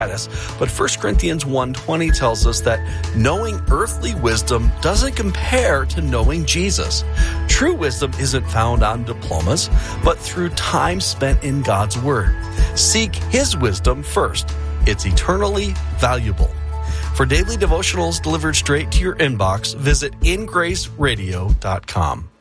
But 1 Corinthians 1:20 tells us that knowing earthly wisdom doesn't compare to knowing Jesus. True wisdom isn't found on diplomas, but through time spent in God's Word. Seek His wisdom first. It's eternally valuable. For daily devotionals delivered straight to your inbox, visit ingraceradio.com.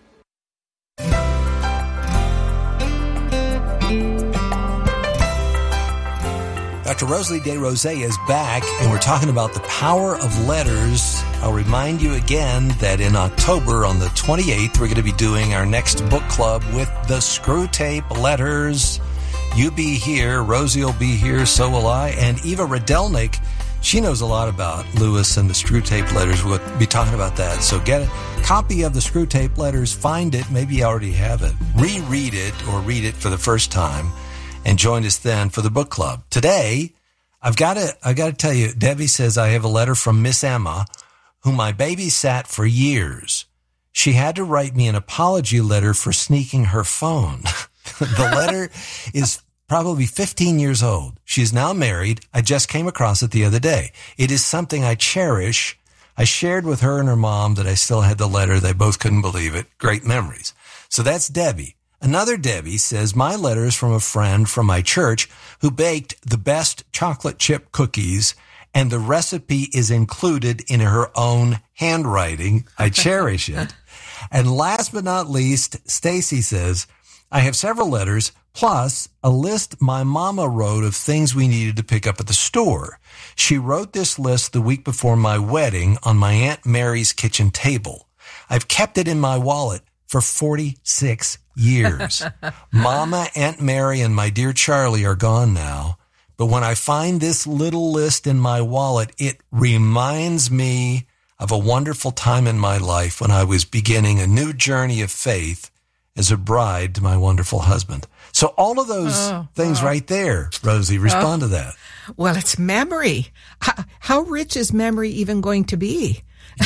Dr. Rosalie DesRosiers is back, and we're talking about the power of letters. I'll remind you again that in October, on the 28th, we're going to be doing our next book club with the Screwtape Letters. You be here, Rosie will be here, so will I, and Eva Radelnik, she knows a lot about Lewis and the Screwtape Letters. We'll be talking about that. So get a copy of the Screwtape Letters, find it, maybe you already have it, reread it or read it for the first time, and join us then for the book club. Today, I've got to tell you, Debbie says, I have a letter from Miss Emma, whom I babysat for years. She had to write me an apology letter for sneaking her phone. The letter is probably 15 years old. She is now married. I just came across it the other day. It is something I cherish. I shared with her and her mom that I still had the letter. They both couldn't believe it. Great memories. So that's Debbie. Another Debbie says, my letter is from a friend from my church who baked the best chocolate chip cookies, and the recipe is included in her own handwriting. I cherish it. And last but not least, Stacy says, I have several letters, plus a list my mama wrote of things we needed to pick up at the store. She wrote this list the week before my wedding on my Aunt Mary's kitchen table. I've kept it in my wallet for 46 years. Mama, Aunt Mary, and my dear Charlie are gone now. But when I find this little list in my wallet, it reminds me of a wonderful time in my life when I was beginning a new journey of faith as a bride to my wonderful husband. So all of those things right there, Rosie, respond to that. Well, it's memory. How rich is memory even going to be?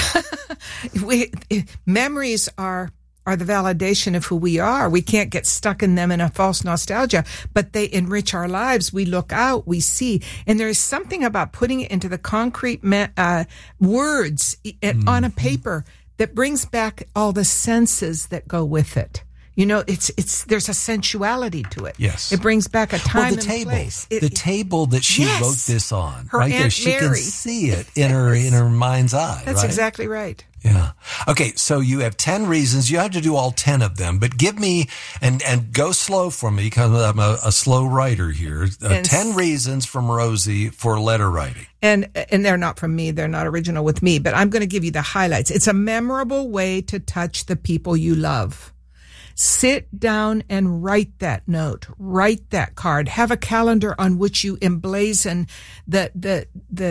Memories are the validation of who we are. We can't get stuck in them in a false nostalgia, but they enrich our lives. We look out, we see. And there is something about putting it into the concrete words on a paper that brings back all the senses that go with it. You know, there's a sensuality to it. Yes. It brings back a time and place. The table that she wrote this on, her right Aunt there. She Mary. can see it in her mind's eye. That's right? exactly right. Yeah. Okay, so you have 10 reasons. You have to do all 10 of them, but give me, and go slow for me because I'm a slow writer here. 10 reasons from Rosie for letter writing. And they're not from me. They're not original with me, but I'm going to give you the highlights. It's a memorable way to touch the people you love. Sit down and write that note, write that card, have a calendar on which you emblazon the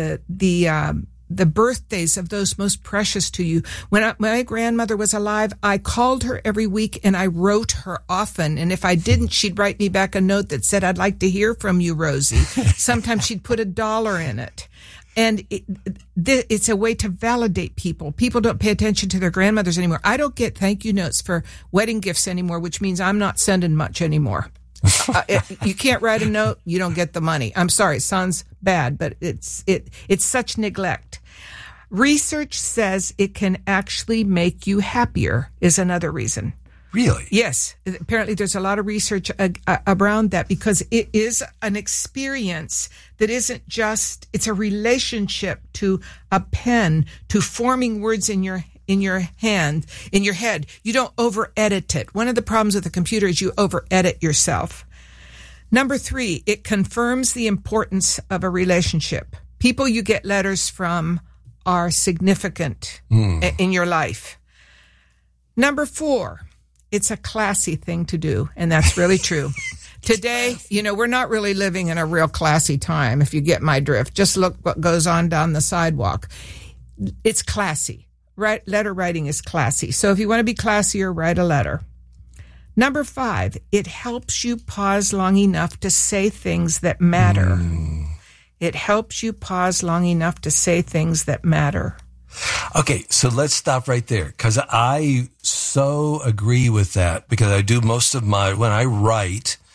birthdays of those most precious to you. When my grandmother was alive, I called her every week and I wrote her often. And if I didn't, she'd write me back a note that said, I'd like to hear from you, Rosie. Sometimes she'd put $1 in it. And it's a way to validate people. People don't pay attention to their grandmothers anymore. I don't get thank you notes for wedding gifts anymore, which means I'm not sending much anymore. You can't write a note, you don't get the money. I'm sorry, it sounds bad, but it's such neglect. Research says it can actually make you happier is another reason. Really? Yes. Apparently there's a lot of research around that because it is an experience that isn't just, it's a relationship to a pen, to forming words in your head. You don't over-edit it. One of the problems with the computer is you over-edit yourself. Number 3, it confirms the importance of a relationship. People you get letters from are significant in your life. Number 4, it's a classy thing to do, and that's really true. Today, we're not really living in a real classy time, if you get my drift. Just look what goes on down the sidewalk. It's classy. Right? Letter writing is classy. So if you want to be classier, write a letter. Number 5, it helps you pause long enough to say things that matter. It helps you pause long enough to say things that matter. Okay, so let's stop right there because I so agree with that because I do most of when I write,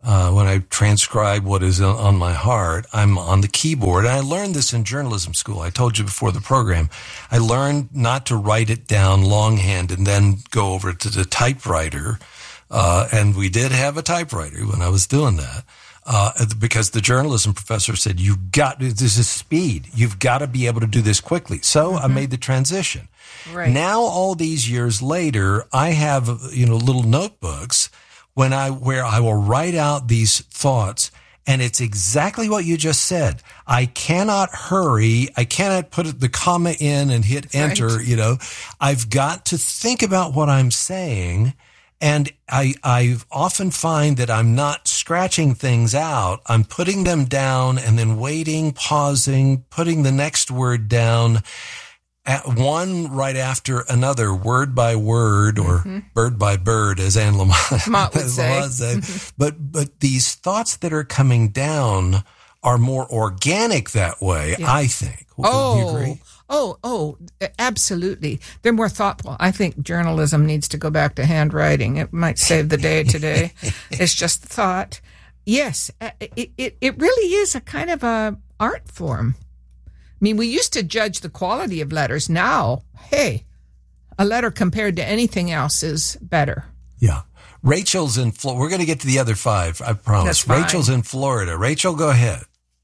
when I transcribe what is on my heart, I'm on the keyboard. And I learned this in journalism school. I told you before the program. I learned not to write it down longhand and then go over to the typewriter. And we did have a typewriter when I was doing that. Because the journalism professor said, this is speed. You've got to be able to do this quickly. So I made the transition. Right. Now, all these years later, I have, little notebooks where I will write out these thoughts. And it's exactly what you just said. I cannot hurry. I cannot put the comma in and hit enter. Right. I've got to think about what I'm saying. And I often find that I'm not scratching things out. I'm putting them down and then waiting, pausing, putting the next word down, one right after another, word by word, or bird by bird, as Anne Lamott would say. But these thoughts that are coming down are more organic that way, I think. Do you agree? Oh, absolutely. They're more thoughtful. I think journalism needs to go back to handwriting. It might save the day today. It's just thought. Yes, it really is a kind of a art form. I mean, we used to judge the quality of letters. Now, hey, a letter compared to anything else is better. Yeah. Rachel's in Florida. We're going to get to the other five, I promise. That's fine. Rachel's in Florida. Rachel, go ahead.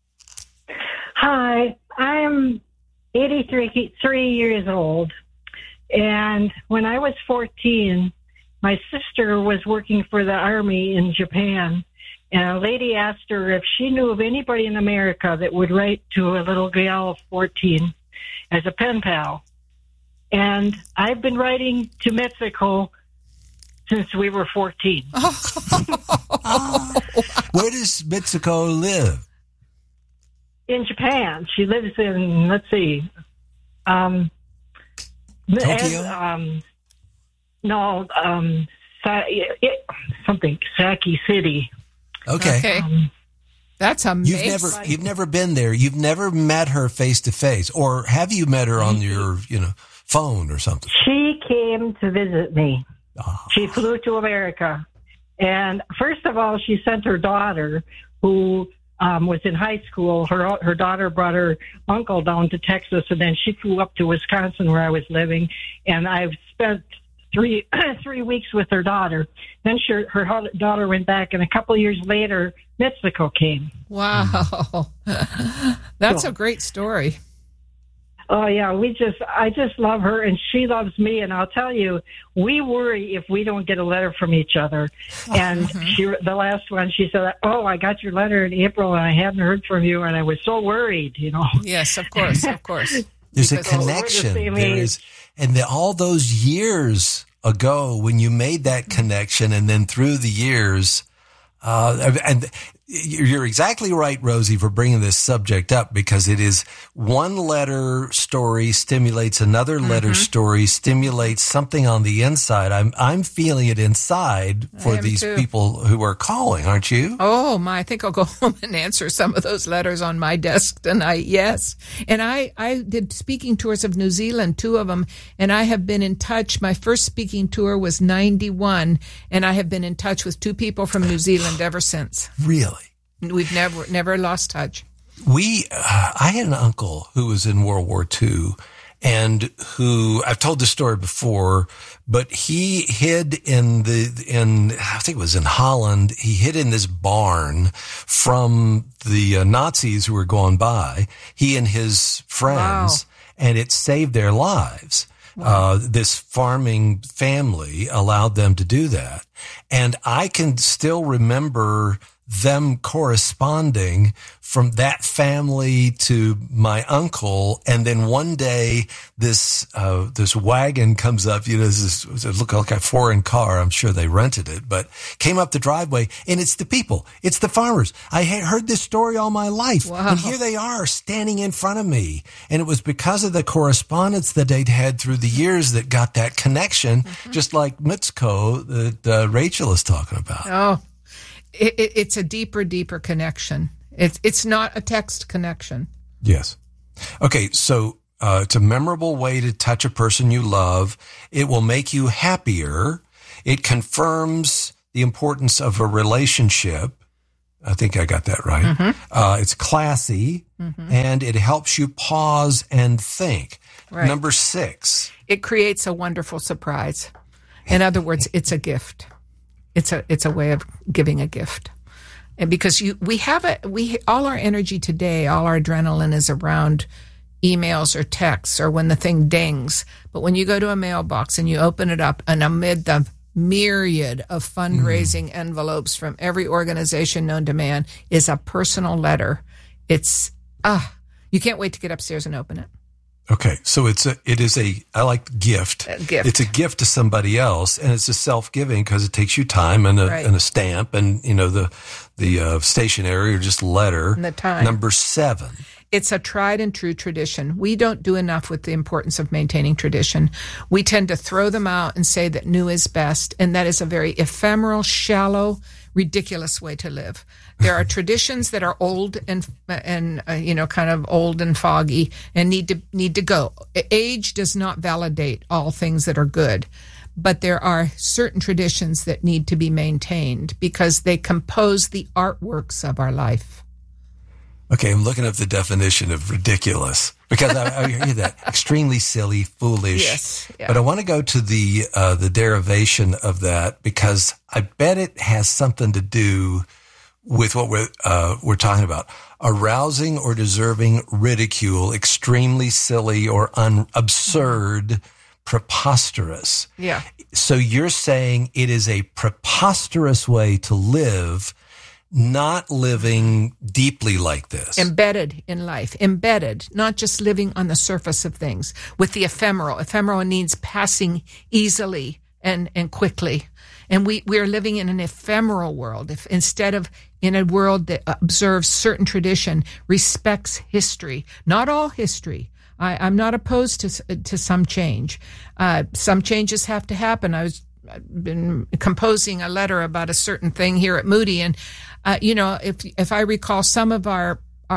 Hi, I'm 83 years old, and when I was 14, my sister was working for the Army in Japan, and a lady asked her if she knew of anybody in America that would write to a little gal of 14 as a pen pal. And I've been writing to Mexico since we were 14. Where does Mitsuko live? In Japan. She lives in, let's see, Tokyo? Something, Saki City. Okay. That's amazing. You've never been there. You've never met her face to face, or have you met her on your, phone or something? She came to visit me. Oh. She flew to America. And first of all, she sent her daughter, who was in high school. Her daughter brought her uncle down to Texas, and then she flew up to Wisconsin, where I was living. And I've spent 3 weeks with her daughter. Then her daughter went back, and a couple of years later, Mitsuko came. Wow. That's a great story. Oh, yeah. I just love her, and she loves me. And I'll tell you, we worry if we don't get a letter from each other. And the last one, she said, "Oh, I got your letter in April, and I hadn't heard from you, and I was so worried, Yes, of course, of course. There's a connection. All those years ago when you made that connection, and then through the years, and you're exactly right, Rosie, for bringing this subject up, because it is one letter story stimulates another letter story, stimulates something on the inside. I'm feeling it inside for these people who are calling, aren't you? Oh my, I think I'll go home and answer some of those letters on my desk tonight. Yes. And I did speaking tours of New Zealand, 2 of them, and I have been in touch. My first speaking tour was 91, and I have been in touch with 2 people from New Zealand ever since. Really? We've never lost touch. I had an uncle who was in World War II, and who, I've told this story before, but he hid in I think it was in Holland. He hid in this barn from the Nazis who were going by. He and his friends, and it saved their lives. Wow. This farming family allowed them to do that. And I can still remember them corresponding from that family to my uncle. And then one day this wagon comes up, it looked like a foreign car. I'm sure they rented it, but came up the driveway, and it's the people. It's the farmers. I had heard this story all my life. Wow. And here they are standing in front of me. And it was because of the correspondence that they'd had through the years that got that connection, just like Mitsuko that Rachel is talking about. Oh, it's a deeper connection. It's not a text connection. Yes. Okay, so it's a memorable way to touch a person you love. It will make you happier. It confirms the importance of a relationship. I think I got that right. Mm-hmm. It's classy, and it helps you pause and think. Right. Number 6. It creates a wonderful surprise. In other words, it's a gift. It's a way of giving a gift. And because all our energy today, all our adrenaline is around emails or texts or when the thing dings. But when you go to a mailbox and you open it up, and amid the myriad of fundraising envelopes from every organization known to man is a personal letter. It's you can't wait to get upstairs and open it. Okay, so it is I like gift. A gift. It's a gift to somebody else, and it's a self-giving because it takes you time and a stamp and the stationery or just letter. And the time. Number 7. It's a tried and true tradition. We don't do enough with the importance of maintaining tradition. We tend to throw them out and say that new is best, and that is a very ephemeral, shallow, ridiculous way to live. There are traditions that are old and kind of old and foggy and need to go. Age does not validate all things that are good, but there are certain traditions that need to be maintained because they compose the artworks of our life. Okay, I'm looking up the definition of ridiculous because I hear that extremely silly, foolish. Yes, yeah. But I want to go to the derivation of that because I bet it has something to do with what we're talking about: arousing or deserving ridicule, extremely silly or absurd, preposterous. Yeah. So you're saying it is a preposterous way to live. Not living deeply like this. Embedded in life. Embedded, not just living on the surface of things with the ephemeral. Ephemeral needs passing easily and quickly. And we are living in an ephemeral world. If instead of in a world that observes certain tradition, respects history, not all history. I'm not opposed to some change. Some changes have to happen. I've been composing a letter about a certain thing here at Moody, and if I recall some of our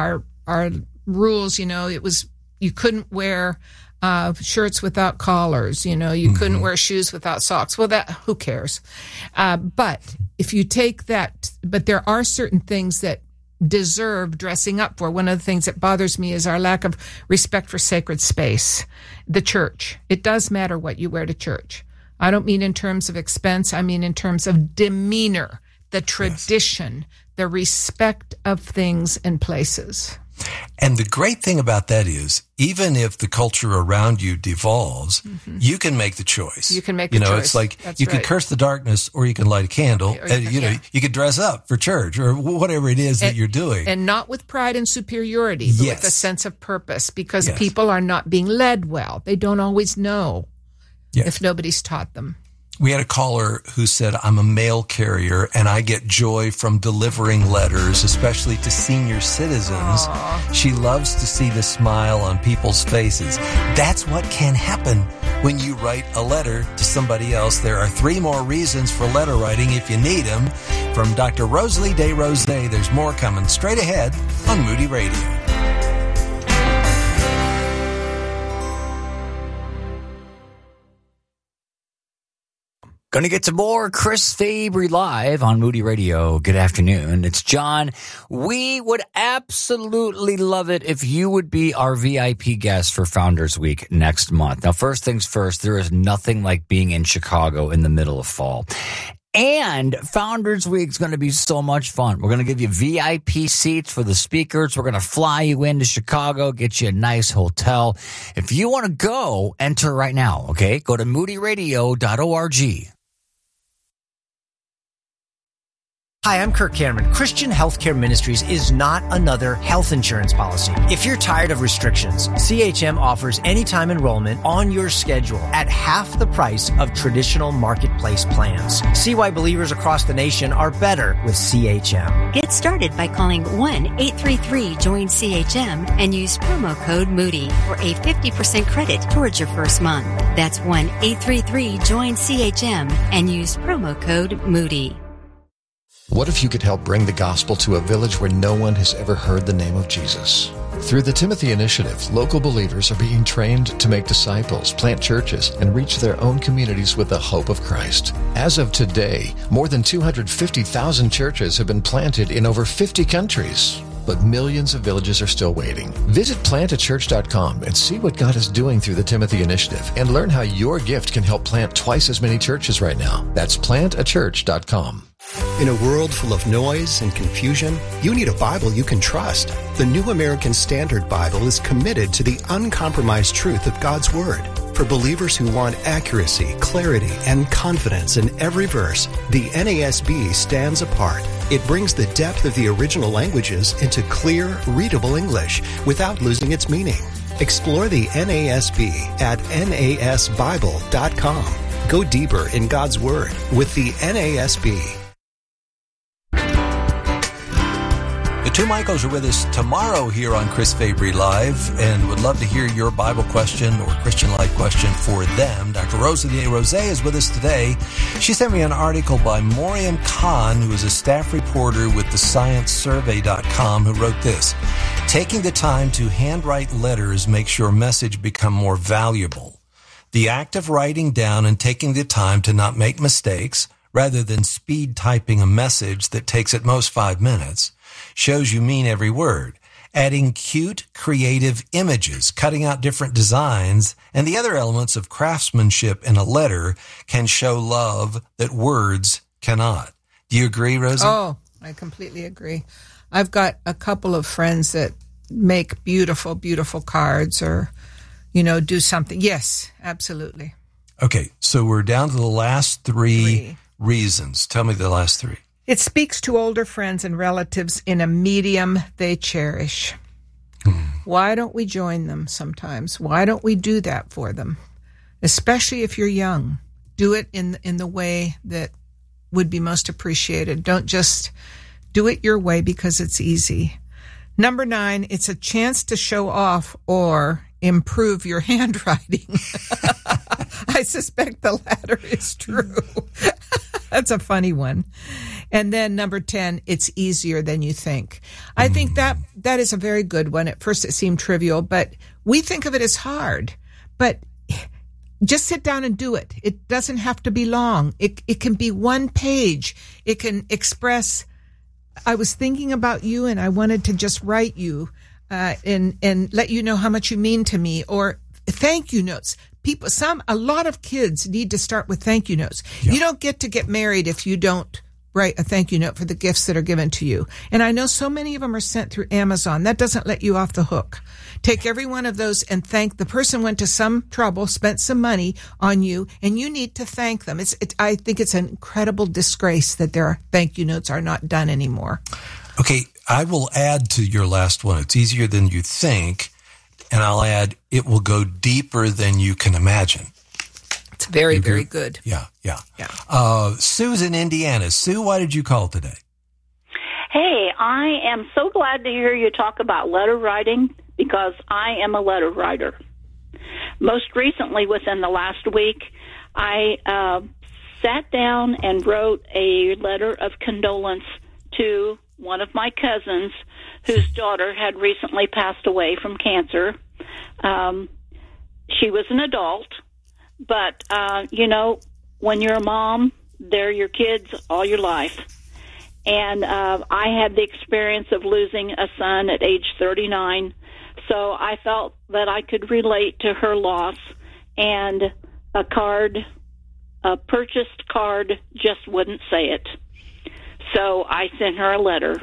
rules, it was you couldn't wear shirts without collars, you couldn't wear shoes without socks. Well, who cares? But if you take that, but there are certain things that deserve dressing up for. One of the things that bothers me is our lack of respect for sacred space. The church. It does matter what you wear to church. I don't mean in terms of expense. I mean in terms of demeanor, the tradition, the respect of things and places. And the great thing about that is, even if the culture around you devolves, you can make the choice. You can make the choice. It's like you can curse the darkness or you can light a candle. You can dress up for church or whatever it is that you're doing. And not with pride and superiority, but with a sense of purpose, because people are not being led well. They don't always know if nobody's taught them. We had a caller who said, I'm a mail carrier and I get joy from delivering letters, especially to senior citizens. Aww. She loves to see the smile on people's faces. That's what can happen when you write a letter to somebody else. There are 3 more reasons for letter writing if you need them. From Dr. Rosalie DeRose, there's more coming straight ahead on Moody Radio. Going to get to more Chris Fabry live on Moody Radio. Good afternoon. It's John. We would absolutely love it if you would be our VIP guest for Founders Week next month. Now, first things first, there is nothing like being in Chicago in the middle of fall. And Founders Week is going to be so much fun. We're going to give you VIP seats for the speakers. We're going to fly you into Chicago, get you a nice hotel. If you want to go, enter right now, okay? Go to moodyradio.org. Hi, I'm Kirk Cameron. Christian Healthcare Ministries is not another health insurance policy. If you're tired of restrictions, CHM offers anytime enrollment on your schedule at half the price of traditional marketplace plans. See why believers across the nation are better with CHM. Get started by calling 1-833-JOIN-CHM and use promo code Moody for a 50% credit towards your first month. That's 1-833-JOIN-CHM and use promo code Moody. What if you could help bring the gospel to a village where no one has ever heard the name of Jesus? Through the Timothy Initiative, local believers are being trained to make disciples, plant churches, and reach their own communities with the hope of Christ. As of today, more than 250,000 churches have been planted in over 50 countries. But millions of villages are still waiting. Visit plantachurch.com and see what God is doing through the Timothy Initiative and learn how your gift can help plant twice as many churches right now. That's plantachurch.com. In a world full of noise and confusion, you need a Bible you can trust. The New American Standard Bible is committed to the uncompromised truth of God's Word. For believers who want accuracy, clarity, and confidence in every verse, the NASB stands apart. It brings the depth of the original languages into clear, readable English without losing its meaning. Explore the NASB at nasbible.com. Go deeper in God's Word with the NASB. The two Michaels are with us tomorrow here on Chris Fabry Live and would love to hear your Bible question or Christian life question for them. Dr. Rosalie DeRose is with us today. She sent me an article by Maureen Kahn, who is a staff reporter with the ScienceSurvey.com, who wrote this: taking the time to handwrite letters makes your message become more valuable. The act of writing down and taking the time to not make mistakes, rather than speed typing a message that takes at most 5 minutes, shows you mean every word. Adding cute, creative images, cutting out different designs, and the other elements of craftsmanship in a letter can show love that words cannot. Do you agree, Rosie? Oh, I completely agree. I've got a couple of friends that make beautiful, beautiful cards or, do something. Yes, absolutely. Okay, so we're down to the last three reasons. Tell me the last three. It speaks to older friends and relatives in a medium they cherish. Why don't we join them sometimes? Why don't we do that for them? Especially if you're young. Do it in the way that would be most appreciated. Don't just do it your way because it's easy. Number 9, it's a chance to show off or improve your handwriting. I suspect the latter is true. That's a funny one. And then number 10, it's easier than you think. I think that is a very good one. At first it seemed trivial, but we think of it as hard. But just sit down and do it. It doesn't have to be long. It can be one page. It can express, I was thinking about you and I wanted to just write you and let you know how much you mean to me, or thank you notes. A lot of kids need to start with thank you notes. Yeah. You don't get married if you don't write a thank you note for the gifts that are given to you. And I know so many of them are sent through Amazon. That doesn't let you off the hook. Take every one of those and thank the person went to some trouble, spent some money on you, and you need to thank them. I think it's an incredible disgrace that their thank you notes are not done anymore. Okay, I will add to your last one. It's easier than you think. And I'll add, it will go deeper than you can imagine. It's very, very good. Yeah. Sue's in Indiana. Sue, why did you call today? Hey, I am so glad to hear you talk about letter writing because I am a letter writer. Most recently, within the last week, I sat down and wrote a letter of condolence to one of my cousins whose daughter had recently passed away from cancer. She was an adult, but, when you're a mom, they're your kids all your life. And I had the experience of losing a son at age 39, so I felt that I could relate to her loss, and a purchased card just wouldn't say it. So I sent her a letter.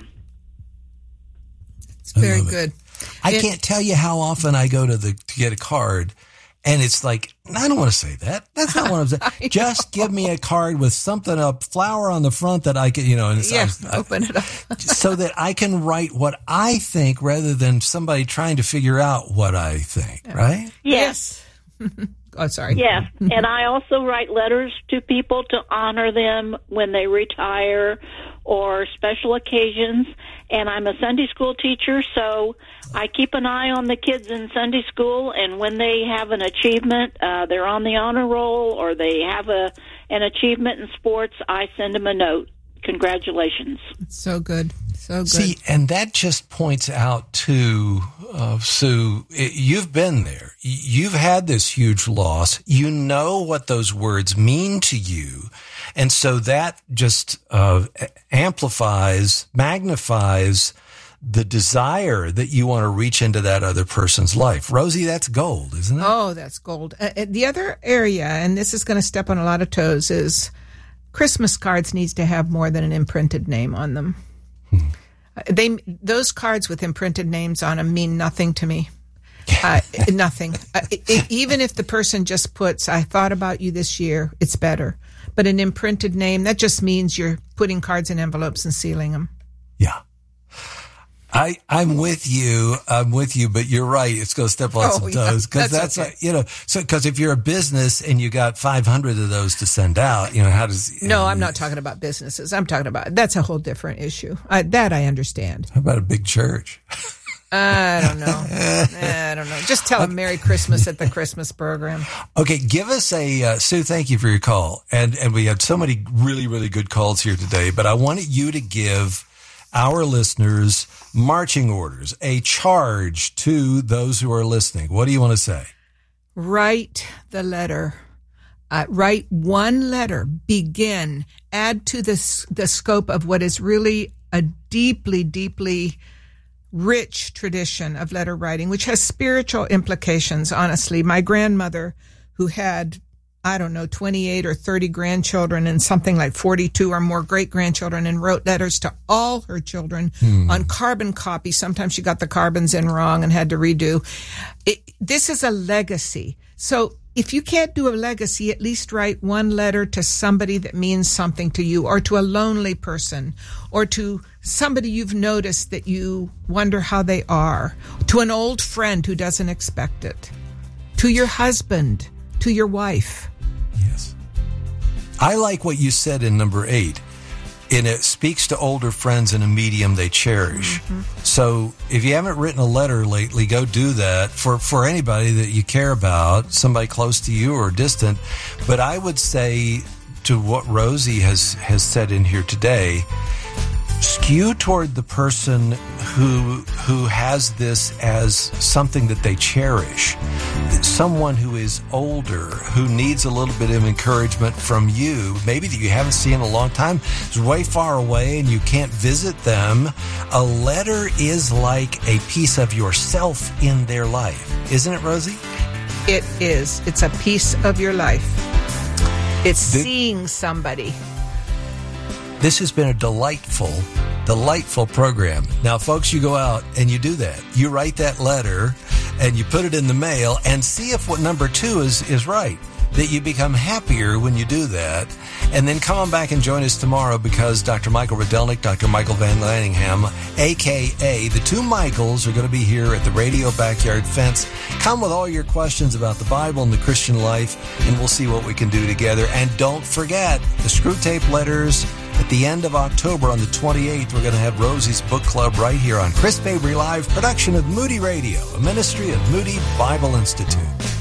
It's very good. I can't tell you how often I go to get a card, and it's like, I don't want to say that. That's not what I'm saying. Just give me a card with something, a flower on the front that I can, open it up. so that I can write what I think rather than somebody trying to figure out what I think, right? Yes. Oh, sorry. Yes, and I also write letters to people to honor them when they retire or special occasions. And I'm a Sunday school teacher, so I keep an eye on the kids in Sunday school, and when they have an achievement, they're on the honor roll, or they have an achievement in sports, I send them a note. Congratulations. So good. So good. See, and that just points out to Sue, you've been there. You've had this huge loss. You know what those words mean to you. And so that just magnifies the desire that you want to reach into that other person's life. Rosie, that's gold, isn't it? Oh, that's gold. The other area, and this is going to step on a lot of toes, is Christmas cards needs to have more than an imprinted name on them. Those cards with imprinted names on them mean nothing to me. Nothing. Even if the person just puts, I thought about you this year, it's better. But an imprinted name, that just means you're putting cards in envelopes and sealing them. Yeah. I'm with you, but you're right. It's going to step on some toes. Cause that's okay. Cause if you're a business and you got 500 of those to send out, how does... No, I'm not talking about businesses. I'm talking about, that's a whole different issue. That I understand. How about a big church? I don't know. Just tell them Merry Christmas at the Christmas program. Okay, give us Sue, thank you for your call. And we had so many really, really good calls here today, but I wanted you to give our listeners marching orders, a charge to those who are listening. What do you want to say? Write the letter. Write one letter. Begin. Add to the scope of what is really a deeply, deeply rich tradition of letter writing, which has spiritual implications, honestly. My grandmother, who had 28 or 30 grandchildren and something like 42 or more great-grandchildren, and wrote letters to all her children on carbon copies. Sometimes she got the carbons in wrong and had to redo. This is a legacy. So if you can't do a legacy, at least write one letter to somebody that means something to you, or to a lonely person, or to somebody you've noticed that you wonder how they are, to an old friend who doesn't expect it, to your husband, to your wife. Yes. I like what you said in number 8. And it speaks to older friends in a medium they cherish. Mm-hmm. So if you haven't written a letter lately, go do that for anybody that you care about, somebody close to you or distant. But I would say to what Rosie has said in here today, skew toward the person who has this as something that they cherish. Someone who is older, who needs a little bit of encouragement from you, maybe that you haven't seen in a long time, is way far away and you can't visit them. A letter is like a piece of yourself in their life. Isn't it, Rosie? It is. It's a piece of your life. It's seeing somebody. This has been a delightful program. Now, folks, you go out and you do that. You write that letter and you put it in the mail and see if what number 2 is right. That you become happier when you do that. And then come on back and join us tomorrow, because Dr. Michael Rydelnik, Dr. Michael Van Lanningham, a.k.a. the 2 Michaels, are going to be here at the Radio Backyard Fence. Come with all your questions about the Bible and the Christian life, and we'll see what we can do together. And don't forget the Screw Tape Letters. At the end of October, on the 28th, we're going to have Rosie's Book Club right here on Chris Fabry Live, production of Moody Radio, a ministry of Moody Bible Institute.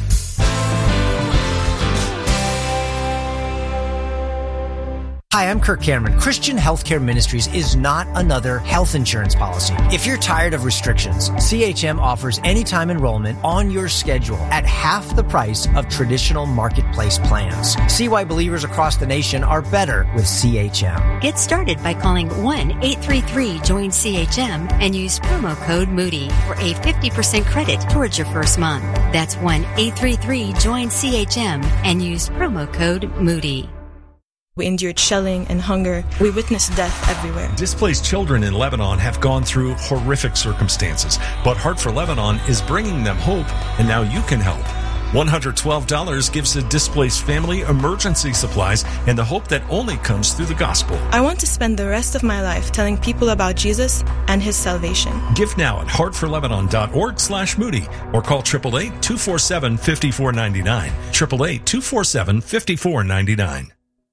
Hi, I'm Kirk Cameron. Christian Healthcare Ministries is not another health insurance policy. If you're tired of restrictions, CHM offers anytime enrollment on your schedule at half the price of traditional marketplace plans. See why believers across the nation are better with CHM. Get started by calling 1-833-JOIN-CHM and use promo code Moody for a 50% credit towards your first month. That's 1-833-JOIN-CHM and use promo code Moody. We endured shelling and hunger. We witnessed death everywhere. Displaced children in Lebanon have gone through horrific circumstances, but Heart for Lebanon is bringing them hope, and now you can help. $112 gives a displaced family emergency supplies and the hope that only comes through the gospel. I want to spend the rest of my life telling people about Jesus and his salvation. Give now at heartforlebanon.org/Moody or call 888-247-5499. 888-247-5499.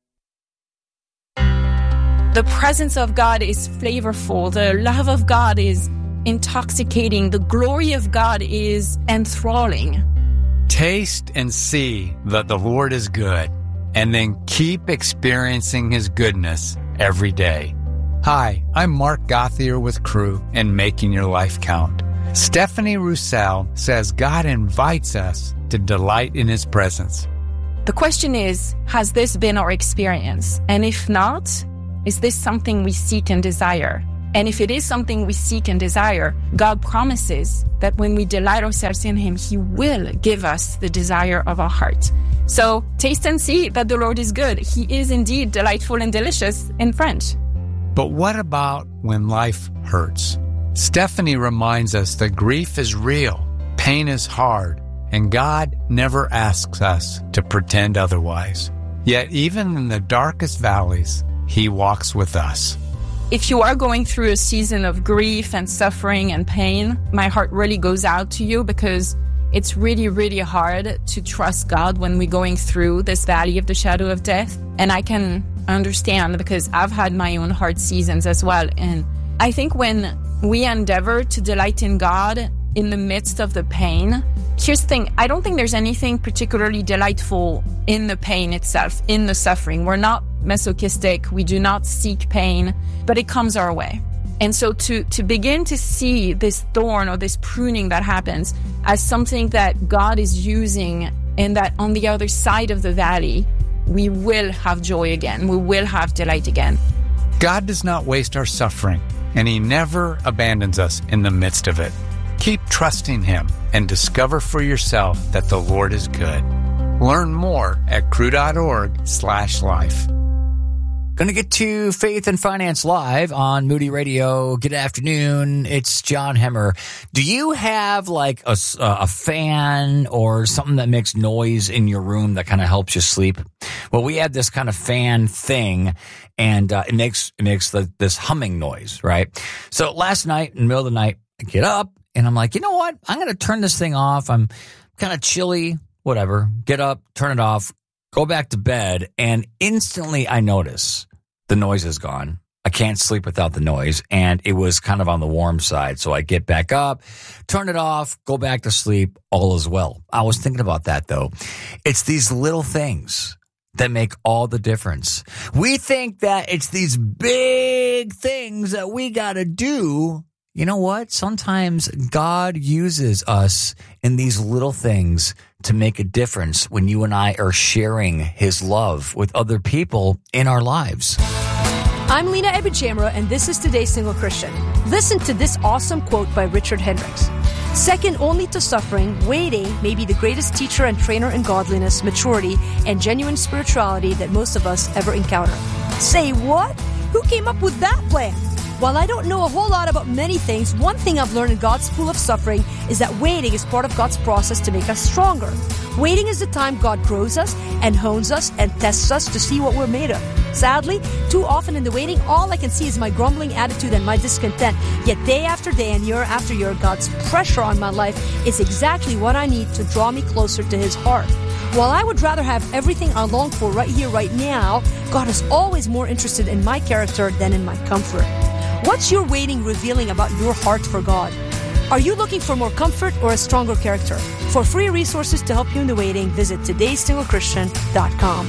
The presence of God is flavorful. The love of God is intoxicating. The glory of God is enthralling. Taste and see that the Lord is good, and then keep experiencing His goodness every day. Hi, I'm Mark Gothier with Crew and Making Your Life Count. Stephanie Roussel says God invites us to delight in His presence. The question is, has this been our experience? And if not, is this something we seek and desire? And if it is something we seek and desire, God promises that when we delight ourselves in Him, He will give us the desire of our heart. So taste and see that the Lord is good. He is indeed delightful and delicious in French. But what about when life hurts? Stephanie reminds us that grief is real, pain is hard, and God never asks us to pretend otherwise. Yet even in the darkest valleys, He walks with us. If you are going through a season of grief and suffering and pain, my heart really goes out to you, because it's really, really hard to trust God when we're going through this valley of the shadow of death. And I can understand, because I've had my own hard seasons as well. And I think when we endeavor to delight in God in the midst of the pain, here's the thing, I don't think there's anything particularly delightful in the pain itself, in the suffering. We're not masochistic, we do not seek pain, but it comes our way. And so to begin to see this thorn or this pruning that happens as something that God is using, and that on the other side of the valley, we will have joy again, we will have delight again. God does not waste our suffering, and He never abandons us in the midst of it. Keep trusting Him and discover for yourself that the Lord is good. Learn more at crew.org/life. Going to get to Faith and Finance Live on Moody Radio. Good afternoon. It's John Hemmer. Do you have like a fan or something that makes noise in your room that kind of helps you sleep? Well, we have this kind of fan thing, and it makes this humming noise, right? So last night, in the middle of the night, I get up and I'm like, you know what? I'm going to turn this thing off. I'm kind of chilly, whatever. Get up, turn it off, go back to bed, and instantly I notice the noise is gone. I can't sleep without the noise, and it was kind of on the warm side. So I get back up, turn it off, go back to sleep, all is well. I was thinking about that, though. It's these little things that make all the difference. We think that it's these big things that we got to do. You know what? Sometimes God uses us in these little things to make a difference when you and I are sharing His love with other people in our lives. I'm Lena Ebichamra, and this is Today's Single Christian. Listen to this awesome quote by Richard Hendricks. Second only to suffering, waiting may be the greatest teacher and trainer in godliness, maturity, and genuine spirituality that most of us ever encounter. Say what? Who came up with that plan? While I don't know a whole lot about many things, one thing I've learned in God's school of suffering is that waiting is part of God's process to make us stronger. Waiting is the time God grows us and hones us and tests us to see what we're made of. Sadly, too often in the waiting, all I can see is my grumbling attitude and my discontent. Yet day after day and year after year, God's pressure on my life is exactly what I need to draw me closer to His heart. While I would rather have everything I long for right here, right now, God is always more interested in my character than in my comfort. What's your waiting revealing about your heart for God? Are you looking for more comfort or a stronger character? For free resources to help you in the waiting, visit todayssinglechristtian.com.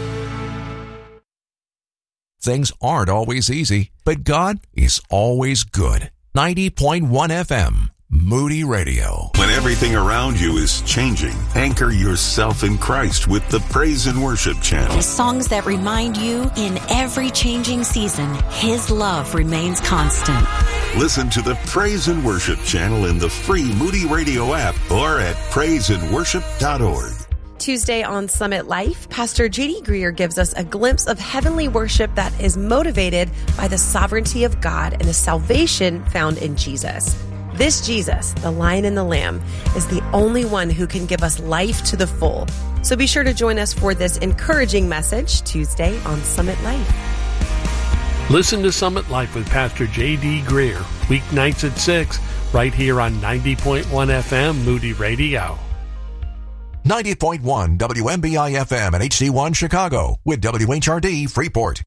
Things aren't always easy, but God is always good. 90.1 FM, Moody Radio. When everything around you is changing, anchor yourself in Christ with the Praise and Worship channel. Songs that remind you in every changing season, His love remains constant. Listen to the Praise and Worship channel in the free Moody Radio app or at praiseandworship.org. Tuesday on Summit Life, Pastor J.D. Greer gives us a glimpse of heavenly worship that is motivated by the sovereignty of God and the salvation found in Jesus. This Jesus, the Lion and the Lamb, is the only one who can give us life to the full. So be sure to join us for this encouraging message Tuesday on Summit Life. Listen to Summit Life with Pastor J.D. Greer, weeknights at 6, right here on 90.1 FM Moody Radio. 90.1 WMBI FM and HD1 Chicago with WHRD Freeport.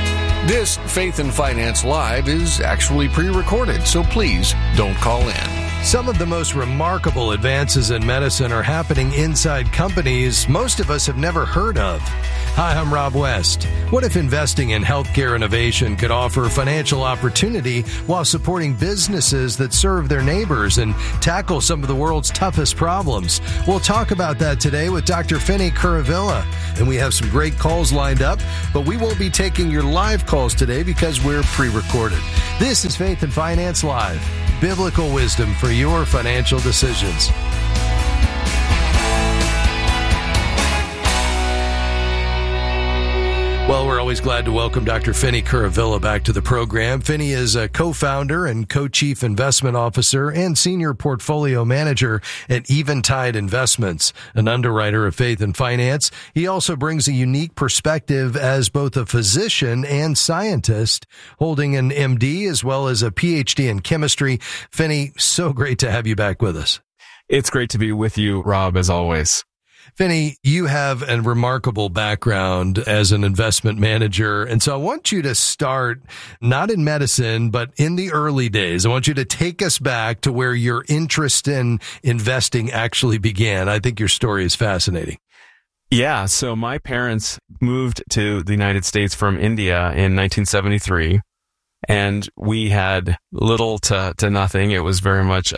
This Faith and Finance Live is actually pre-recorded, so please don't call in. Some of the most remarkable advances in medicine are happening inside companies most of us have never heard of. Hi, I'm Rob West. What if investing in healthcare innovation could offer financial opportunity while supporting businesses that serve their neighbors and tackle some of the world's toughest problems? We'll talk about that today with Dr. Finney Kuravilla. And we have some great calls lined up, but we won't be taking your live calls today because we're pre-recorded. This is Faith and Finance Live. Biblical wisdom for your financial decisions. Well, we're always glad to welcome Dr. Finney Kuravilla back to the program. Finney is a co-founder and co-chief investment officer and senior portfolio manager at Eventide Investments, an underwriter of faith and finance. He also brings a unique perspective as both a physician and scientist, holding an MD as well as a PhD in chemistry. Finney, so great to have you back with us. It's great to be with you, Rob, as always. Finney, you have a remarkable background as an investment manager. And so I want you to start not in medicine, but in the early days. I want you to take us back to where your interest in investing actually began. I think your story is fascinating. Yeah. So my parents moved to the United States from India in 1973, and we had little to nothing. It was very much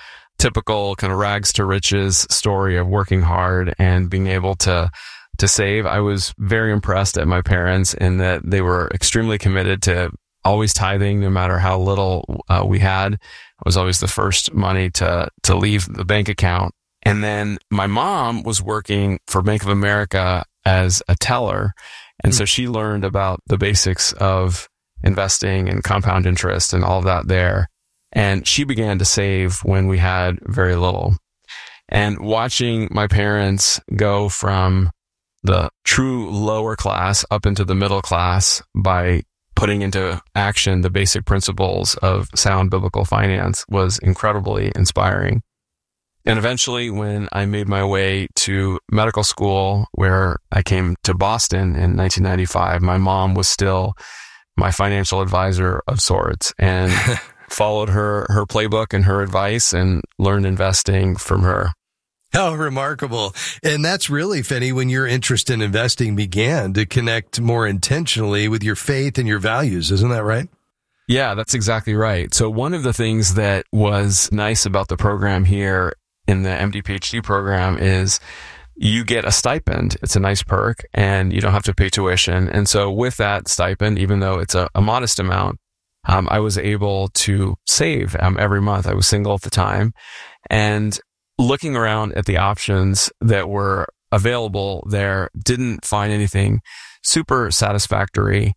typical kind of rags to riches story of working hard and being able to save. I was very impressed at my parents in that they were extremely committed to always tithing, no matter how little we had. It was always the first money to leave the bank account. And then my mom was working for Bank of America as a teller. And so she learned about the basics of investing and compound interest and all of that there. And she began to save when we had very little. And watching my parents go from the true lower class up into the middle class by putting into action the basic principles of sound biblical finance was incredibly inspiring. And eventually, when I made my way to medical school, where I came to Boston in 1995, my mom was still my financial advisor of sorts, and followed her playbook and her advice and learned investing from her. How remarkable. And that's really, Finney, when your interest in investing began to connect more intentionally with your faith and your values. Isn't that right? Yeah, that's exactly right. So one of the things that was nice about the program here in the MD PhD program is you get a stipend. It's a nice perk, and you don't have to pay tuition. And so with that stipend, even though it's a modest amount, I was able to save every month. I was single at the time, and looking around at the options that were available there, didn't find anything super satisfactory.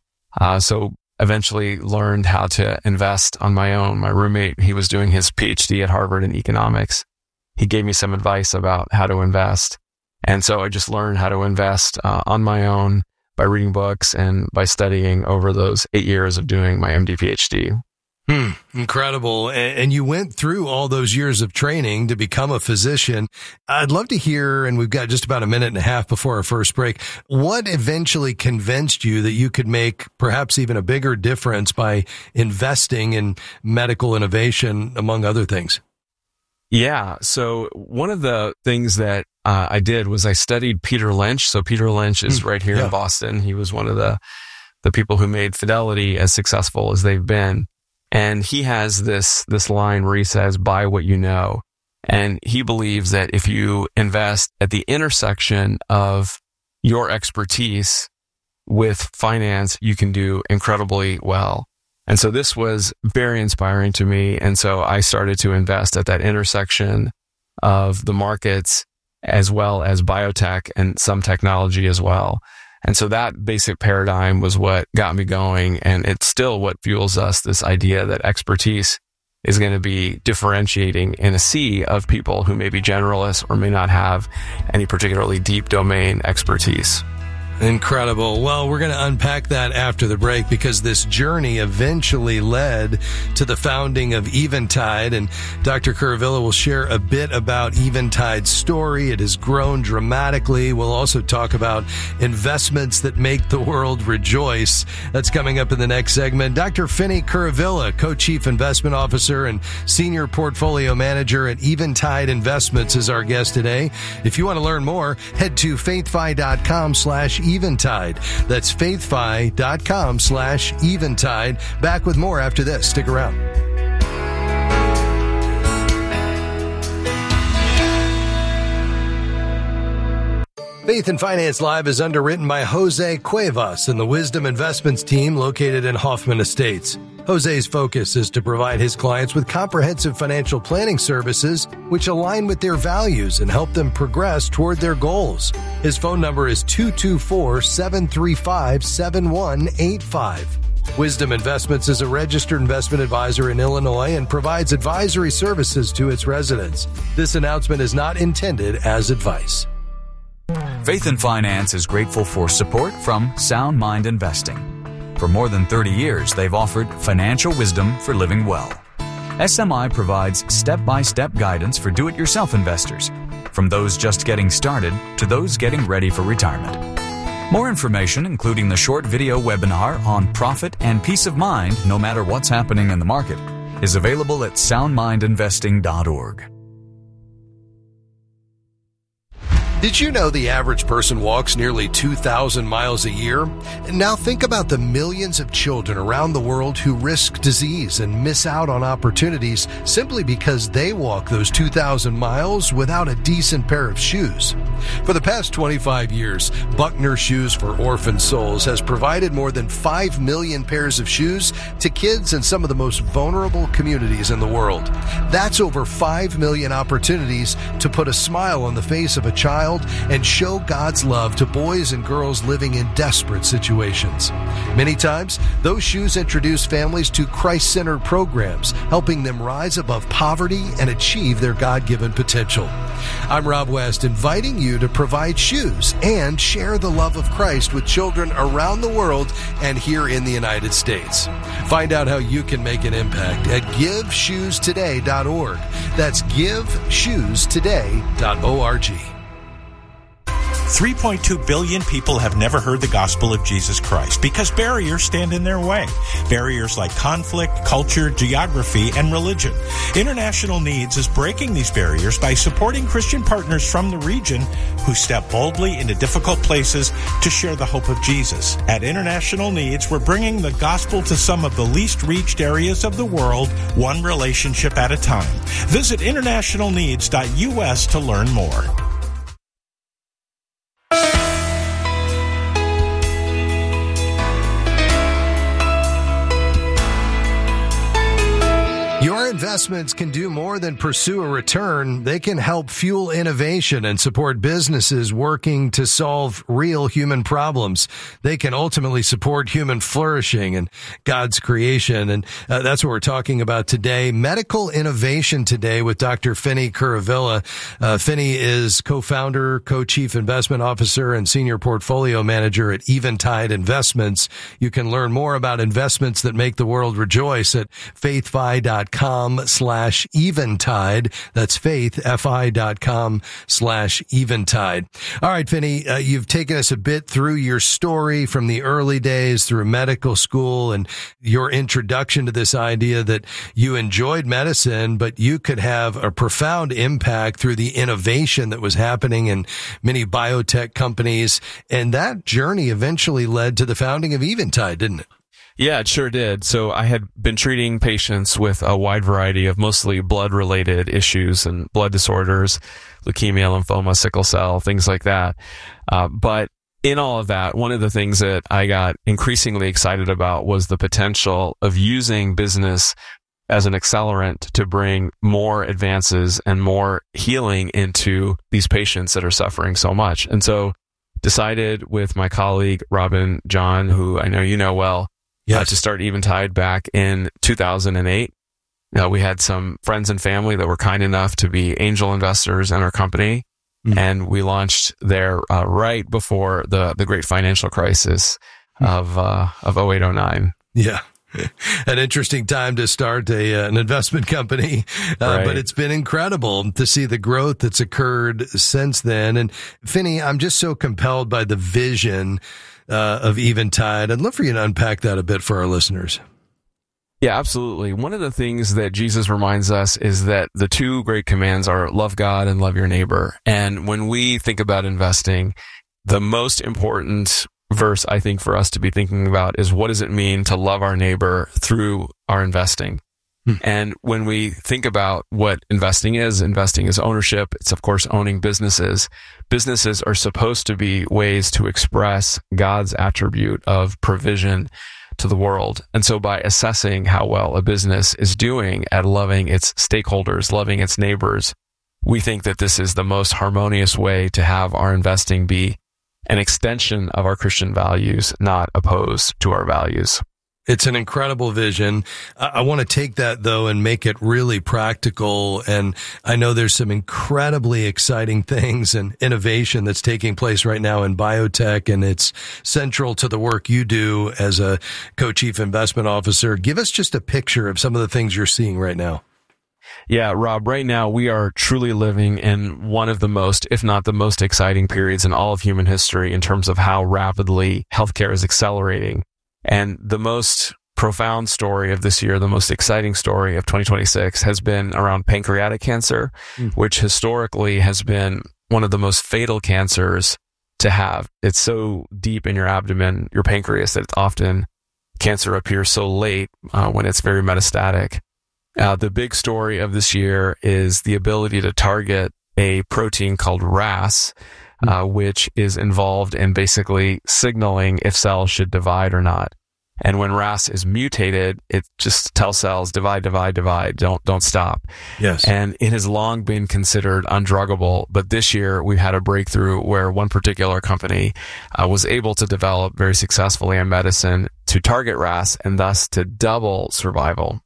So eventually learned how to invest on my own. My roommate, he was doing his PhD at Harvard in economics. He gave me some advice about how to invest. And so I just learned how to invest on my own by reading books and by studying over those 8 years of doing my MD PhD. Incredible. And you went through all those years of training to become a physician. I'd love to hear, and we've got just about a minute and a half before our first break, what eventually convinced you that you could make perhaps even a bigger difference by investing in medical innovation, among other things? Yeah. So one of the things that I did was I studied Peter Lynch. So Peter Lynch is right here in Boston. He was one of the people who made Fidelity as successful as they've been. And he has this line where he says, buy what you know. And he believes that if you invest at the intersection of your expertise with finance, you can do incredibly well. And so this was very inspiring to me. And so I started to invest at that intersection of the markets as well as biotech and some technology as well. And so that basic paradigm was what got me going. And it's still what fuels us, this idea that expertise is going to be differentiating in a sea of people who may be generalists or may not have any particularly deep domain expertise. Incredible. Well, we're going to unpack that after the break because this journey eventually led to the founding of Eventide, and Dr. Kuruvilla will share a bit about Eventide's story. It has grown dramatically. We'll also talk about investments that make the world rejoice. That's coming up in the next segment. Dr. Finney Kuruvilla, Co-Chief Investment Officer and Senior Portfolio Manager at Eventide Investments, is our guest today. If you want to learn more, head to faithfi.com/Eventide. That's faithfi.com/Eventide. Back with more after this. Stick around. Faith and Finance Live is underwritten by Jose Cuevas and the Wisdom Investments team located in Hoffman Estates. Jose's focus is to provide his clients with comprehensive financial planning services which align with their values and help them progress toward their goals. His phone number is 224-735-7185. Wisdom Investments is a registered investment advisor in Illinois and provides advisory services to its residents. This announcement is not intended as advice. Faith and Finance is grateful for support from Sound Mind Investing. For more than 30 years, they've offered financial wisdom for living well. SMI provides step-by-step guidance for do-it-yourself investors, from those just getting started to those getting ready for retirement. More information, including the short video webinar on profit and peace of mind no matter what's happening in the market, is available at soundmindinvesting.org. Did you know the average person walks nearly 2,000 miles a year? Now think about the millions of children around the world who risk disease and miss out on opportunities simply because they walk those 2,000 miles without a decent pair of shoes. For the past 25 years, Buckner Shoes for Orphan Souls has provided more than 5 million pairs of shoes to kids in some of the most vulnerable communities in the world. That's over 5 million opportunities to put a smile on the face of a child and show God's love to boys and girls living in desperate situations. Many times, those shoes introduce families to Christ-centered programs, helping them rise above poverty and achieve their God-given potential. I'm Rob West, inviting you to provide shoes and share the love of Christ with children around the world and here in the United States. Find out how you can make an impact at GiveShoesToday.org. That's GiveShoesToday.org. 3.2 billion people have never heard the gospel of Jesus Christ because barriers stand in their way. Barriers like conflict, culture, geography, and religion. International Needs is breaking these barriers by supporting Christian partners from the region who step boldly into difficult places to share the hope of Jesus. At International Needs, we're bringing the gospel to some of the least reached areas of the world, one relationship at a time. Visit internationalneeds.us to learn more. Your investments can do more than pursue a return. They can help fuel innovation and support businesses working to solve real human problems. They can ultimately support human flourishing and God's creation. And that's what we're talking about today. Medical Innovation Today with Dr. Finney Kuruvilla. Finney is co-founder, co-chief investment officer, and senior portfolio manager at Eventide Investments. You can learn more about investments that make the world rejoice at faithfi.com/Eventide. That's faithfi.com/Eventide. All right, Finney, you've taken us a bit through your story from the early days through medical school and your introduction to this idea that you enjoyed medicine, but you could have a profound impact through the innovation that was happening in many biotech companies. And that journey eventually led to the founding of Eventide, didn't it? Yeah, it sure did. So I had been treating patients with a wide variety of mostly blood-related issues and blood disorders, leukemia, lymphoma, sickle cell, things like that. But in all of that, one of the things that I got increasingly excited about was the potential of using business as an accelerant to bring more advances and more healing into these patients that are suffering so much. And so decided with my colleague, Robin John, who I know you know well, to start Eventide back in 2008. We had some friends and family that were kind enough to be angel investors in our company. And we launched there right before the great financial crisis of 0809. Yeah. An interesting time to start an investment company, but it's been incredible to see the growth that's occurred since then. And Finney, I'm just so compelled by the vision of Eventide. I'd love for you to unpack that a bit for our listeners. Yeah, absolutely. One of the things that Jesus reminds us is that the two great commands are love God and love your neighbor. And when we think about investing, the most important verse I think for us to be thinking about is, what does it mean to love our neighbor through our investing? And when we think about what investing is ownership. It's of course owning businesses. Businesses are supposed to be ways to express God's attribute of provision to the world. And so by assessing how well a business is doing at loving its stakeholders, loving its neighbors, we think that this is the most harmonious way to have our investing be an extension of our Christian values, not opposed to our values. It's an incredible vision. I want to take that, though, and make it really practical. And I know there's some incredibly exciting things and innovation that's taking place right now in biotech, and it's central to the work you do as a co-chief investment officer. Give us just a picture of some of the things you're seeing right now. Yeah, Rob, right now we are truly living in one of the most, if not the most exciting periods in all of human history in terms of how rapidly healthcare is accelerating. And the most profound story of this year, the most exciting story of 2026 has been around pancreatic cancer, which historically has been one of the most fatal cancers to have. It's so deep in your abdomen, your pancreas, that it's often cancer appears so late when it's very metastatic. The big story of this year is the ability to target a protein called RAS, which is involved in basically signaling if cells should divide or not. And when RAS is mutated, it just tells cells divide, don't stop. Yes. And it has long been considered undruggable, but this year we've had a breakthrough where one particular company was able to develop very successfully a medicine to target RAS and thus to double survival.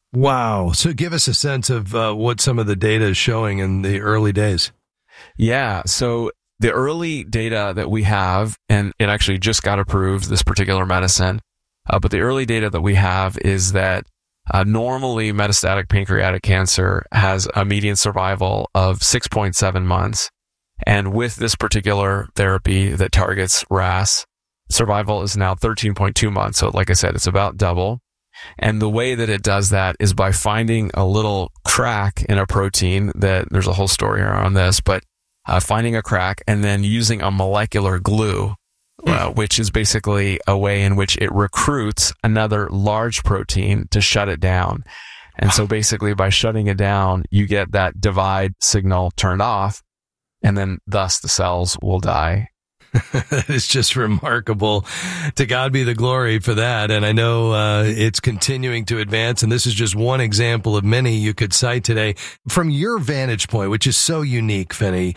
Wow. So give us a sense of what some of the data is showing in the early days. Yeah. So the early data that we have, and it actually just got approved, this particular medicine, but the early data that we have is that normally metastatic pancreatic cancer has a median survival of 6.7 months. And with this particular therapy that targets RAS, survival is now 13.2 months. So like I said, it's about double. And the way that it does that is by finding a little crack in a protein that there's a whole story around this, but finding a crack and then using a molecular glue, which is basically a way in which it recruits another large protein to shut it down. And so basically by shutting it down, you get that divide signal turned off, and then thus the cells will die. That is just remarkable. To God be the glory for that. And I know it's continuing to advance. And this is just one example of many you could cite today. From your vantage point, which is so unique, Finney,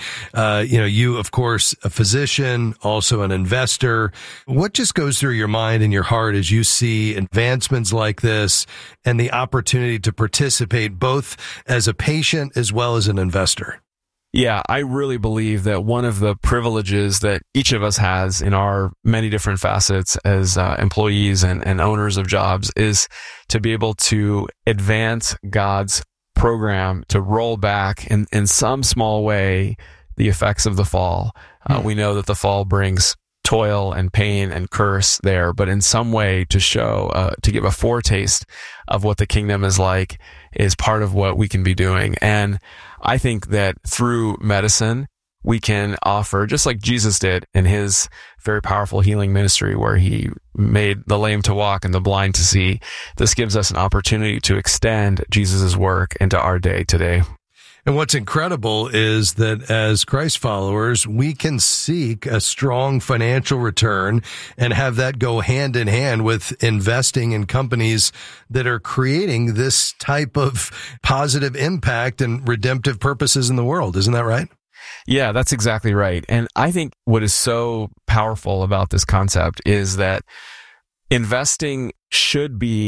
you, of course, a physician, also an investor. What just goes through your mind and your heart as you see advancements like this and the opportunity to participate both as a patient as well as an investor? Yeah, I really believe that one of the privileges that each of us has in our many different facets as employees and owners of jobs is to be able to advance God's program, to roll back in some small way the effects of the fall. We know that the fall brings toil and pain and curse there, but in some way to show, to give a foretaste of what the kingdom is like is part of what we can be doing. And I think that through medicine, we can offer, just like Jesus did in his very powerful healing ministry, where he made the lame to walk and the blind to see. This gives us an opportunity to extend Jesus' work into our day today. And what's incredible is that as Christ followers, we can seek a strong financial return and have that go hand in hand with investing in companies that are creating this type of positive impact and redemptive purposes in the world. Isn't that right? Yeah, that's exactly right. And I think what is so powerful about this concept is that investing should be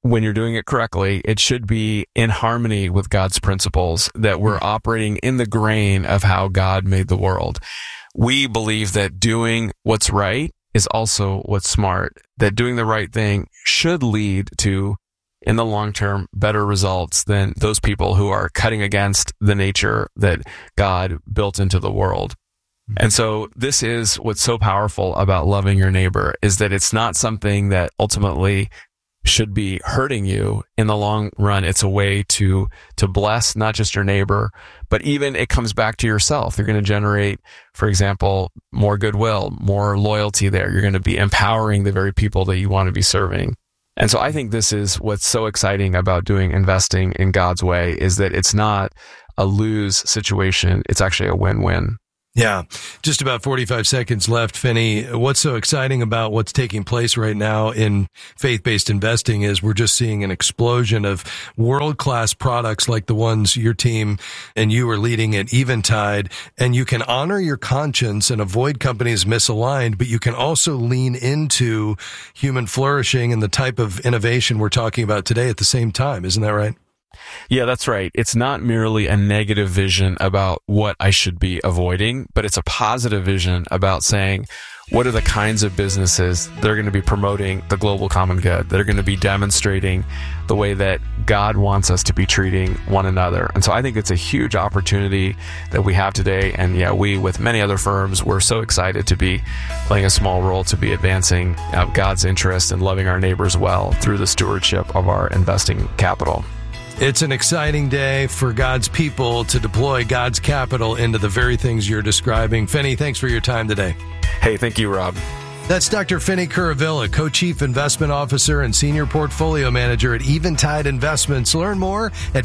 when you're doing it correctly, it should be in harmony with God's principles, that we're operating in the grain of how God made the world. We believe that doing what's right is also what's smart, that doing the right thing should lead to, in the long term, better results than those people who are cutting against the nature that God built into the world. And so this is what's so powerful about loving your neighbor, is that it's not something that ultimately should be hurting you in the long run. It's a way to bless not just your neighbor, but even it comes back to yourself. You're going to generate, for example, more goodwill, more loyalty there. You're going to be empowering the very people that you want to be serving. And so I think this is what's so exciting about investing in God's way, is that it's not a lose situation. It's actually a win-win. Yeah. Just about 45 seconds left, Finney. What's so exciting about what's taking place right now in faith-based investing is we're just seeing an explosion of world-class products like the ones your team and you are leading at Eventide. And you can honor your conscience and avoid companies misaligned, but you can also lean into human flourishing and the type of innovation we're talking about today at the same time. Isn't that right? Yeah, that's right. It's not merely a negative vision about what I should be avoiding, but it's a positive vision about saying, what are the kinds of businesses that are going to be promoting the global common good, that are going to be demonstrating the way that God wants us to be treating one another. And so I think it's a huge opportunity that we have today. And yeah, we, with many other firms, we're so excited to be playing a small role to be advancing God's interest and loving our neighbors well through the stewardship of our investing capital. It's an exciting day for God's people to deploy God's capital into the very things you're describing. Finney, thanks for your time today. Hey, thank you, Rob. That's Dr. Finney Kuravilla, Co-Chief Investment Officer and Senior Portfolio Manager at Eventide Investments. Learn more at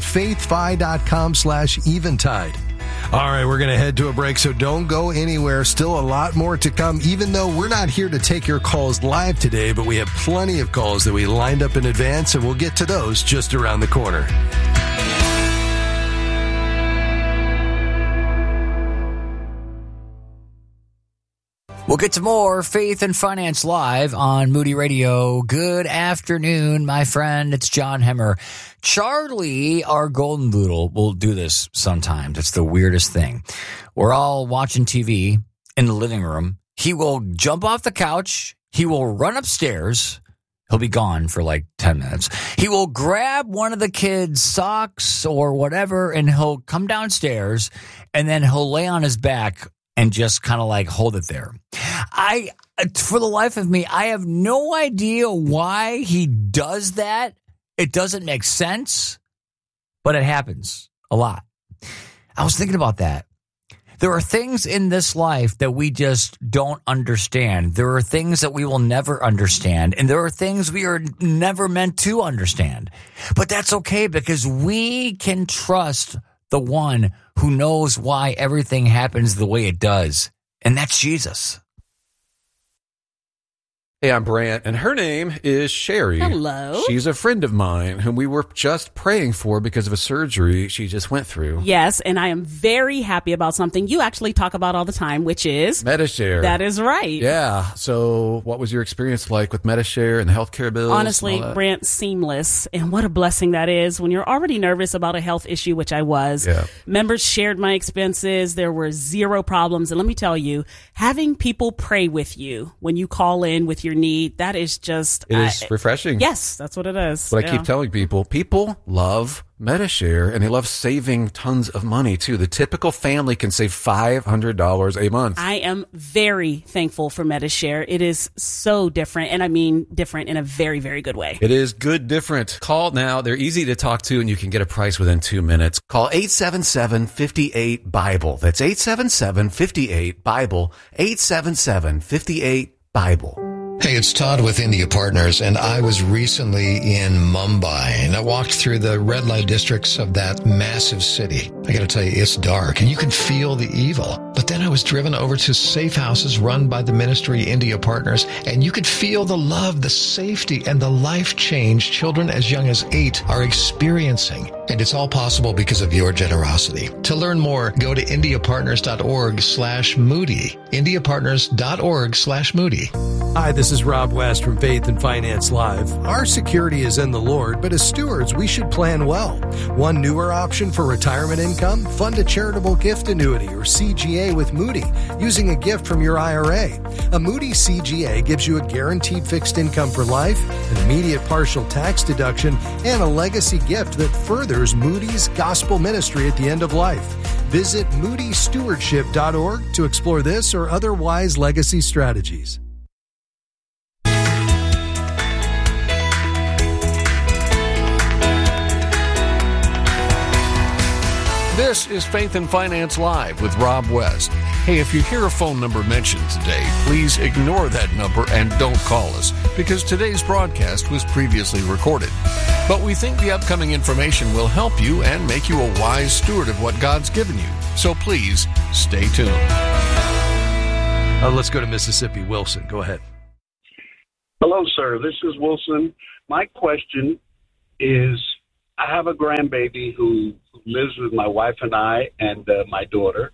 faithfi.com/Eventide. All right, we're going to head to a break, so don't go anywhere. Still a lot more to come, even though we're not here to take your calls live today, but we have plenty of calls that we lined up in advance, and we'll get to those just around the corner. We'll get to more Faith and Finance Live on Moody Radio. Good afternoon, my friend. It's John Hemmer. Charlie, our golden doodle, will do this sometimes. It's the weirdest thing. We're all watching TV in the living room. He will jump off the couch. He will run upstairs. He'll be gone for like 10 minutes. He will grab one of the kids' socks or whatever, and he'll come downstairs, and then he'll lay on his back and just kind of like hold it there. For the life of me, I have no idea why he does that. It doesn't make sense, but it happens a lot. I was thinking about that. There are things in this life that we just don't understand. There are things that we will never understand, and there are things we are never meant to understand. But that's okay, because we can trust the one who knows why everything happens the way it does, and that's Jesus. Hey, I'm Brant, and her name is Sherry. Hello. She's a friend of mine whom we were just praying for because of a surgery she just went through. Yes, and I am very happy about something you actually talk about all the time, which is Medi-Share. That is right. Yeah. So what was your experience like with Medi-Share and the healthcare bills? Honestly, Brant, seamless. And what a blessing that is when you're already nervous about a health issue, which I was. Yeah. Members shared my expenses. There were zero problems. And let me tell you, having people pray with you when you call in with your need, that is just... It is refreshing. Yes, that's what it is. But I keep telling people love Medi-Share, and they love saving tons of money, too. The typical family can save $500 a month. I am very thankful for Medi-Share. It is so different, and I mean different in a very, very good way. It is good different. Call now. They're easy to talk to, and you can get a price within 2 minutes. Call 877-58-BIBLE. That's 877-58-BIBLE. 877-58-BIBLE. Hey, it's Todd with India Partners, and I was recently in Mumbai, and I walked through the red light districts of that massive city. I gotta tell you, it's dark, and you can feel the evil. But then I was driven over to safe houses run by the ministry India Partners, and you could feel the love, the safety, and the life change children as young as 8 are experiencing. And it's all possible because of your generosity. To learn more, go to indiapartners.org/Moody. indiapartners.org/Moody. Hi, this This is Rob West from Faith and Finance Live. Our security is in the Lord, but as stewards, we should plan well. One newer option for retirement income? Fund a charitable gift annuity or CGA with Moody using a gift from your IRA. A Moody CGA gives you a guaranteed fixed income for life, an immediate partial tax deduction, and a legacy gift that furthers Moody's gospel ministry at the end of life. Visit moodystewardship.org to explore this or other wise legacy strategies. This is Faith and Finance Live with Rob West. Hey, if you hear a phone number mentioned today, please ignore that number and don't call us, because today's broadcast was previously recorded. But we think the upcoming information will help you and make you a wise steward of what God's given you. So please, stay tuned. Let's go to Mississippi. Wilson, go ahead. Hello, sir. This is Wilson. My question is, I have a grandbaby who lives with my wife and I and my daughter.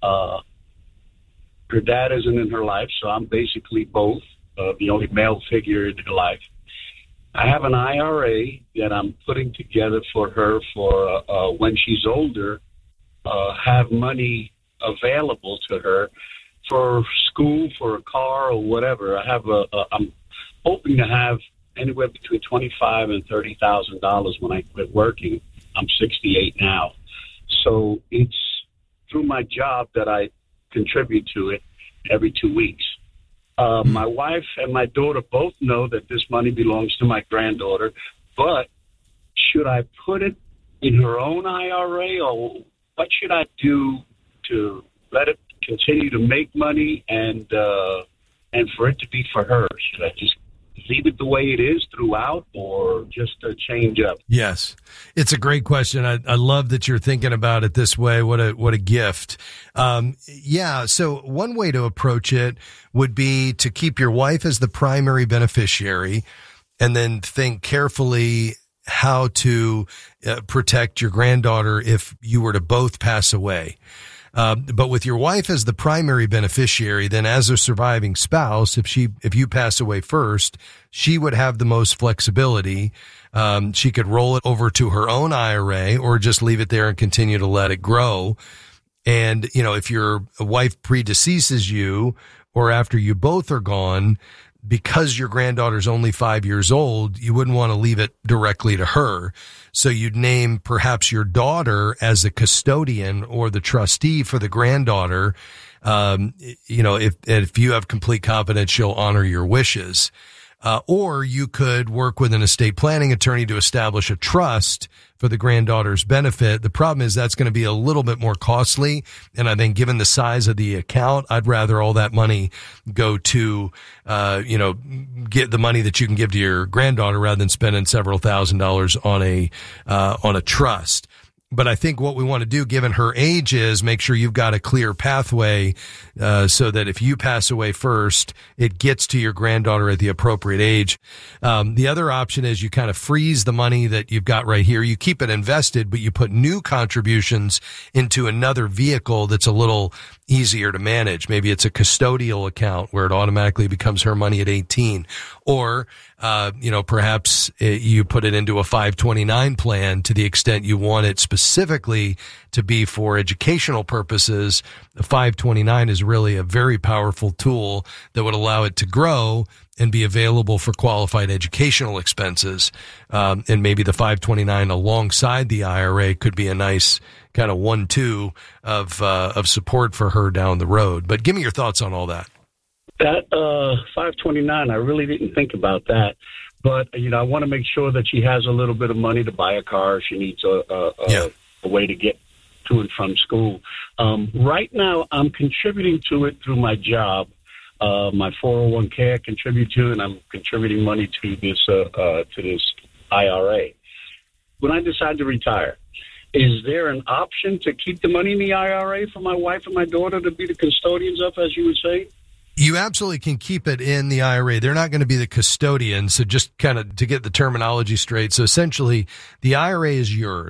Her dad isn't in her life, so I'm basically both, the only male figure in her life. I have an IRA that I'm putting together for her for when she's older, have money available to her for school, for a car, or whatever. I'm hoping to have anywhere between $25,000 and $30,000 when I quit working. I'm 68 now. So it's through my job that I contribute to it every 2 weeks. My wife and my daughter both know that this money belongs to my granddaughter, but should I put it in her own IRA, or what should I do to let it continue to make money and for it to be for her? Should I just leave it the way it is throughout, or just change up? Yes, it's a great question. I love that you're thinking about it this way. What a gift. So one way to approach it would be to keep your wife as the primary beneficiary, and then think carefully how to protect your granddaughter if you were to both pass away. But with your wife as the primary beneficiary, then as a surviving spouse, if you pass away first, she would have the most flexibility. She could roll it over to her own IRA or just leave it there and continue to let it grow. And, if your wife predeceases you, or after you both are gone, because your granddaughter's only 5 years old, you wouldn't want to leave it directly to her. So you'd name perhaps your daughter as a custodian or the trustee for the granddaughter. If you have complete confidence, she'll honor your wishes. Or you could work with an estate planning attorney to establish a trust for the granddaughter's benefit. The problem is that's going to be a little bit more costly. And I think given the size of the account, I'd rather all that money go to, get the money that you can give to your granddaughter rather than spending several $1,000s on a trust. But I think what we want to do, given her age, is make sure you've got a clear pathway so that if you pass away first, it gets to your granddaughter at the appropriate age. The other option is you kind of freeze the money that you've got right here. You keep it invested, but you put new contributions into another vehicle that's a little easier to manage. Maybe it's a custodial account where it automatically becomes her money at 18. Or, perhaps you put it into a 529 plan to the extent you want it specifically to be for educational purposes. The 529 is really a very powerful tool that would allow it to grow and be available for qualified educational expenses. And maybe the 529 alongside the IRA could be a nice kind of 1-2 of support for her down the road. But give me your thoughts on all that. That 529, I really didn't think about that. But, I want to make sure that she has a little bit of money to buy a car. She needs a way to get to and from school. Right now, I'm contributing to it through my job. My 401k I contribute to, and I'm contributing money to this IRA. When I decide to retire, is there an option to keep the money in the IRA for my wife and my daughter to be the custodians of, as you would say? You absolutely can keep it in the IRA. They're not going to be the custodian. So just kind of to get the terminology straight. So essentially, the IRA is yours.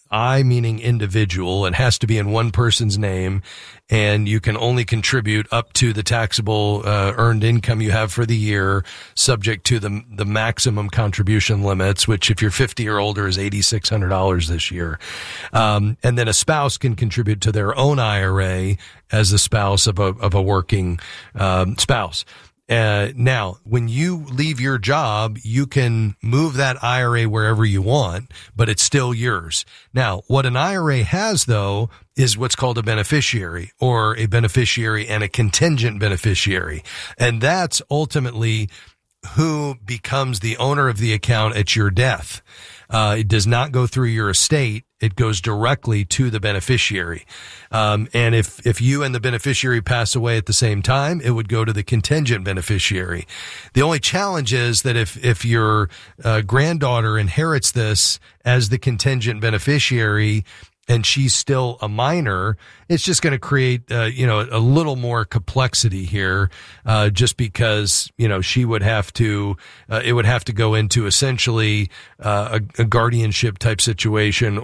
I meaning individual. It has to be in one person's name, and you can only contribute up to the taxable earned income you have for the year, subject to the maximum contribution limits, which if you're 50 or older is $8,600 this year. And then a spouse can contribute to their own IRA as the spouse of a working spouse. Now, when you leave your job, you can move that IRA wherever you want, but it's still yours. Now, what an IRA has, though, is what's called a beneficiary, or a beneficiary and a contingent beneficiary. And that's ultimately who becomes the owner of the account at your death. It does not go through your estate. It goes directly to the beneficiary. And if you and the beneficiary pass away at the same time, it would go to the contingent beneficiary. The only challenge is that if your granddaughter inherits this as the contingent beneficiary, and she's still a minor, it's just going to create, a little more complexity here, just because, she would have to, it would have to go into essentially, a guardianship type situation,